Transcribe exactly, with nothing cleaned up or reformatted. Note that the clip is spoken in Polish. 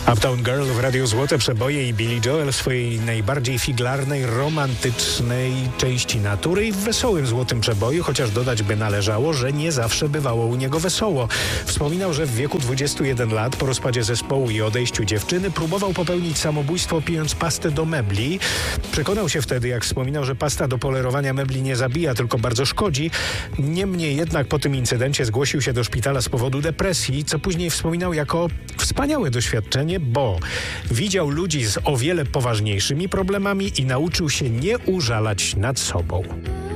Uptown Girl w Radiu Złote Przeboje i Billy Joel w swojej najbardziej figlarnej, romantycznej części natury i w wesołym Złotym Przeboju, chociaż dodać by należało, że nie zawsze bywało u niego wesoło. Wspominał, że w wieku dwudziestu jeden lat po rozpadzie zespołu i odejściu dziewczyny próbował popełnić samobójstwo, pijąc pastę do mebli. Przekonał się wtedy, jak wspominał, że pasta do polerowania mebli nie zabija, tylko bardzo szkodzi. Niemniej jednak po tym incydencie zgłosił się do szpitala z powodu depresji, co później wspominał jako wspaniałe doświadczenie, bo widział ludzi z o wiele poważniejszymi problemami i nauczył się nie użalać nad sobą.